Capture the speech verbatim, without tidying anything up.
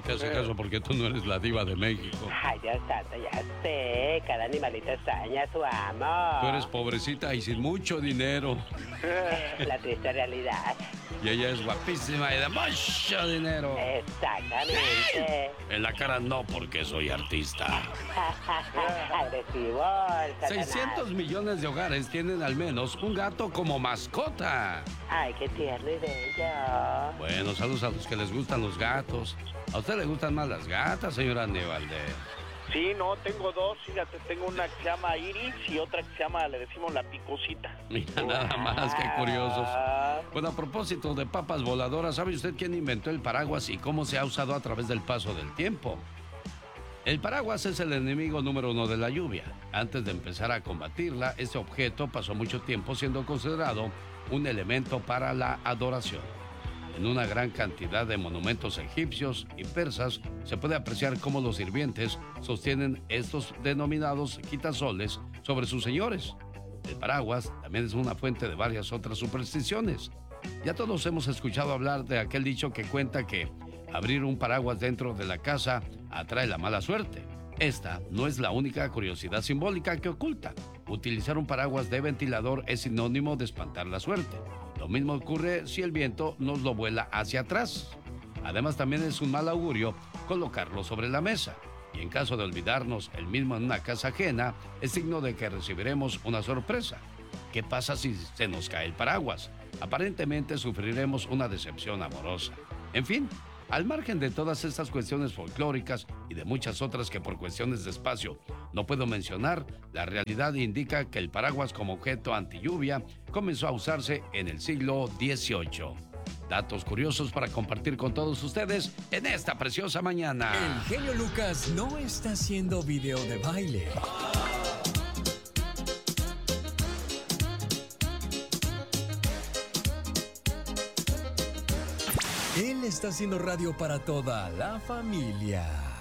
te hace caso porque tú no eres la diva de México. Ay, Dios santo, ya sé. Cada animalito extraña a su amo. Tú eres pobrecita y sin mucho dinero. La triste realidad. Y ella es guapísima y de mucho dinero. Exactamente. En la cara no, porque soy artista. Agresivo. seiscientos millones de hogares tienen al menos un gato como mascota. Ay, qué tierno y bello. Bueno, saludos a los que les gustan los gatos. ¿A usted le gustan más las gatas, señora Aníbalde? Sí, no, tengo dos, fíjate, tengo una que se llama Iris y otra que se llama, le decimos la picosita. Mira, nada más, qué curiosos. Bueno, a propósito de papas voladoras, ¿sabe usted quién inventó el paraguas y cómo se ha usado a través del paso del tiempo? El paraguas es el enemigo número uno de la lluvia. Antes de empezar a combatirla, este objeto pasó mucho tiempo siendo considerado un elemento para la adoración. En una gran cantidad de monumentos egipcios y persas se puede apreciar cómo los sirvientes sostienen estos denominados quitasoles sobre sus señores. El paraguas también es una fuente de varias otras supersticiones. Ya todos hemos escuchado hablar de aquel dicho que cuenta que abrir un paraguas dentro de la casa atrae la mala suerte. Esta no es la única curiosidad simbólica que oculta. Utilizar un paraguas de ventilador es sinónimo de espantar la suerte. Lo mismo ocurre si el viento nos lo vuela hacia atrás. Además, también es un mal augurio colocarlo sobre la mesa. Y en caso de olvidarnos el mismo en una casa ajena, es signo de que recibiremos una sorpresa. ¿Qué pasa si se nos cae el paraguas? Aparentemente sufriremos una decepción amorosa. En fin, al margen de todas estas cuestiones folclóricas y de muchas otras que por cuestiones de espacio no puedo mencionar, la realidad indica que el paraguas como objeto antilluvia comenzó a usarse en el siglo dieciocho. Datos curiosos para compartir con todos ustedes en esta preciosa mañana. El genio Lucas no está haciendo video de baile. Él está haciendo radio para toda la familia.